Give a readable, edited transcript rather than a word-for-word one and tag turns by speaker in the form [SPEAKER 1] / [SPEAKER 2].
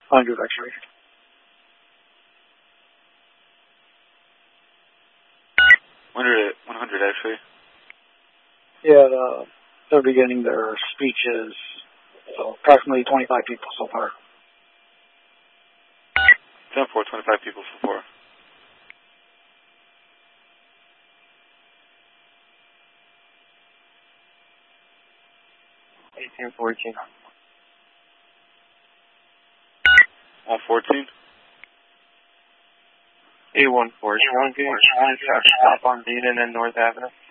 [SPEAKER 1] 100 X-ray.
[SPEAKER 2] 100 X-ray.
[SPEAKER 1] Yeah, they're beginning their speeches. So approximately 25 people so far.
[SPEAKER 2] 10-4, 25 people so far.
[SPEAKER 3] Eighteen 14.
[SPEAKER 2] 114.
[SPEAKER 3] A14. Stop on Dean and then North Avenue.